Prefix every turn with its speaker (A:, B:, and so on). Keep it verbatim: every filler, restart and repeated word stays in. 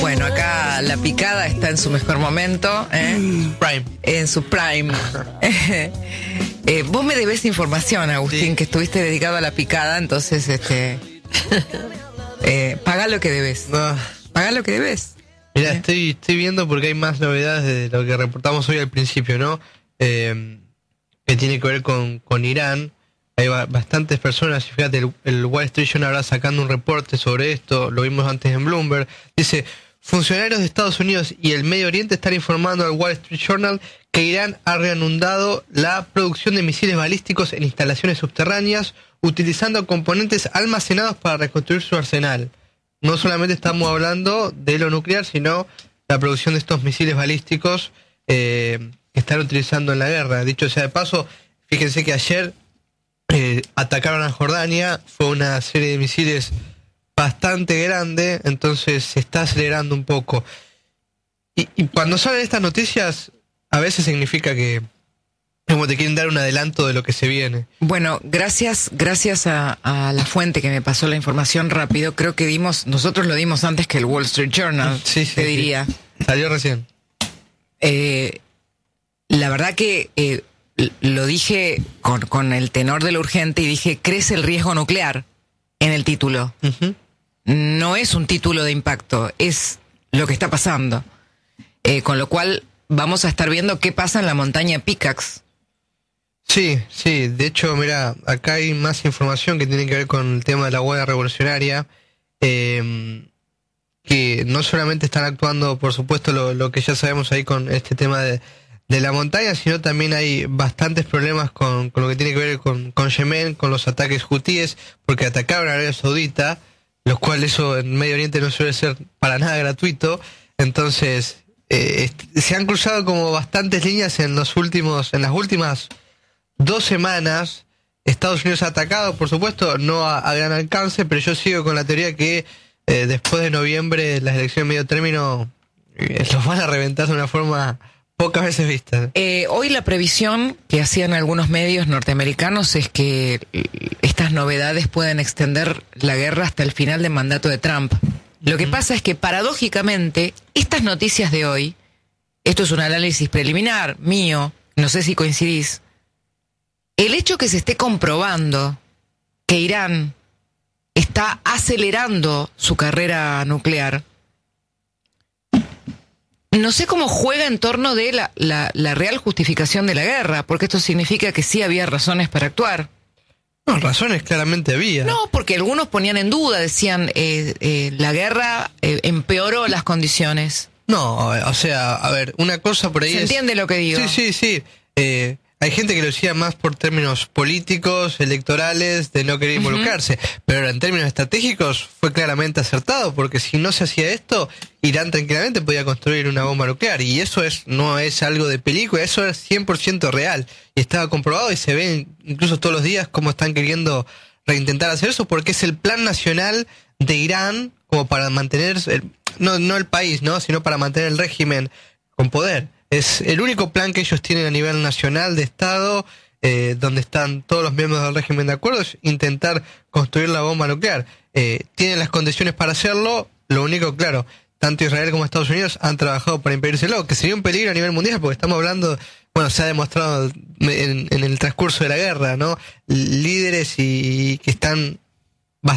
A: Bueno, acá la picada está en su mejor momento, ¿eh?
B: Prime.
A: En su prime. eh, vos me debés información, Agustín, sí, que estuviste dedicado a la picada, entonces, este, eh, pagá lo que debes.
B: No.
A: Pagá lo que debes.
B: Mira,
A: ¿Eh?
B: estoy, estoy viendo porque hay más novedades de lo que reportamos hoy al principio, ¿no? Eh, que tiene que ver con, con Irán. Hay ba- bastantes personas, y fíjate, el, el Wall Street Journal ahora sacando un reporte sobre esto, lo vimos antes en Bloomberg. Dice, funcionarios de Estados Unidos y el Medio Oriente están informando al Wall Street Journal que Irán ha reanudado la producción de misiles balísticos en instalaciones subterráneas, utilizando componentes almacenados para reconstruir su arsenal. No solamente estamos hablando de lo nuclear, sino la producción de estos misiles balísticos eh, que están utilizando en la guerra. Dicho sea de paso, fíjense que ayer eh, atacaron a Jordania, fue una serie de misiles bastante grande, entonces se está acelerando un poco. Y, y cuando salen estas noticias, a veces significa que como te quieren dar un adelanto de lo que se viene.
A: Bueno, gracias, gracias a, a la fuente que me pasó la información rápido. Creo que dimos, nosotros lo dimos antes que el Wall Street Journal,
B: sí, sí,
A: te
B: sí.
A: diría.
B: Salió recién.
A: Eh, la verdad que eh, lo dije con, con el tenor de lo urgente y dije, crece el riesgo nuclear en el título.
B: Uh-huh.
A: No es un título de impacto, es lo que está pasando. Eh, con lo cual vamos a estar viendo qué pasa en la montaña Picax.
B: Sí, sí, de hecho, mira, acá hay más información que tiene que ver con el tema de la huelga revolucionaria, eh, que no solamente están actuando, por supuesto, lo, lo que ya sabemos ahí con este tema de, de la montaña, sino también hay bastantes problemas con, con lo que tiene que ver con, con Yemen, con los ataques hutíes, porque atacaron a Arabia Saudita, lo cual eso en Medio Oriente no suele ser para nada gratuito, entonces eh, se han cruzado como bastantes líneas en los últimos, en las últimas dos semanas. Estados Unidos ha atacado, por supuesto, no a, a gran alcance, pero yo sigo con la teoría que eh, después de noviembre las elecciones de medio término eh, los van a reventar de una forma pocas veces vista.
A: Eh, hoy la previsión que hacían algunos medios norteamericanos es que estas novedades pueden extender la guerra hasta el final del mandato de Trump. Lo que pasa es que paradójicamente estas noticias de hoy, esto es un análisis preliminar mío, no sé si coincidís, el hecho que se esté comprobando que Irán está acelerando su carrera nuclear, no sé cómo juega en torno de la, la, la real justificación de la guerra, porque esto significa que sí había razones para actuar.
B: No, razones claramente había.
A: No, porque algunos ponían en duda, decían, eh, eh, la guerra eh, empeoró las condiciones.
B: No, o sea, a ver, una cosa por ahí
A: ¿Se
B: es...
A: entiende lo que digo?
B: Sí, sí, sí. Eh, hay gente que lo decía más por términos políticos, electorales, de no querer involucrarse. Uh-huh. Pero en términos estratégicos fue claramente acertado, porque si no se hacía esto, Irán tranquilamente podía construir una bomba nuclear. Y eso es no es algo de película, eso es cien por ciento real. Y estaba comprobado y se ve incluso todos los días cómo están queriendo reintentar hacer eso, porque es el plan nacional de Irán como para mantener, el, no, no el país, ¿no? sino para mantener el régimen con poder. Es el único plan que ellos tienen a nivel nacional de Estado, eh, donde están todos los miembros del régimen de acuerdo, es intentar construir la bomba nuclear. Eh, tienen las condiciones para hacerlo, lo único, claro, tanto Israel como Estados Unidos han trabajado para impedírselo, que sería un peligro a nivel mundial, porque estamos hablando, bueno, se ha demostrado en, en el transcurso de la guerra, ¿no? Líderes y que están